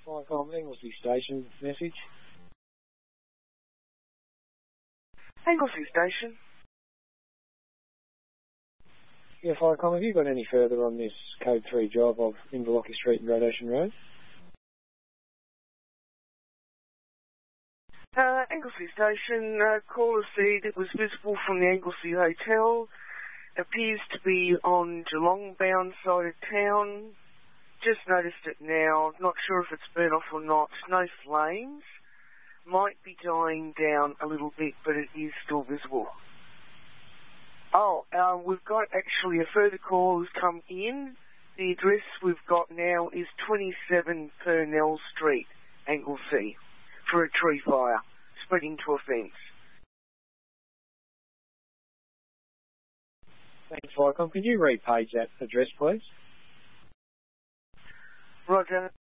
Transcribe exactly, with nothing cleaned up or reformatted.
Firecom, Anglesey Station message. Anglesey Station. Yeah, Firecom, have you got any further on this Code three job of Inverlochy Street and Great Ocean Road? Uh, Anglesey Station, uh, caller said it was visible from the Anglesey Hotel. Appears to be on Geelong-bound side of town. Just noticed it now. Not sure if it's burnt off or not. No flames. Might be dying down a little bit, but it is still visible. Oh, um, we've got actually a further call who's come in. The address we've got now is twenty-seven Purnell Street, Anglesey, for a tree fire spreading to a fence. Thanks, Firecom. Can you repage that address, please? Roger.